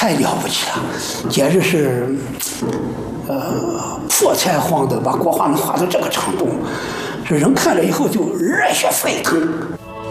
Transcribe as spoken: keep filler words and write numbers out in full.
太了不起了，简直是，呃，破天荒的把国画能画到这个程度，这人看了以后就热血沸腾。